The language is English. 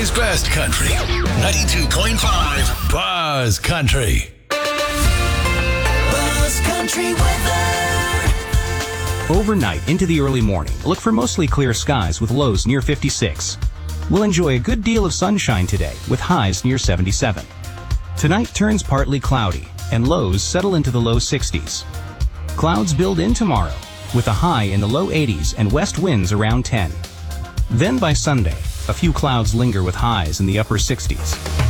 LA's best country. 92.5 Buzz Country. Buzz Country weather. Overnight into the early morning, look for mostly clear skies with lows near 56. We'll enjoy a good deal of sunshine today with highs near 77. Tonight turns partly cloudy and lows settle into the low 60s. Clouds build in tomorrow with a high in the low 80s and west winds around 10. Then by Sunday, a few clouds linger with highs in the upper 60s.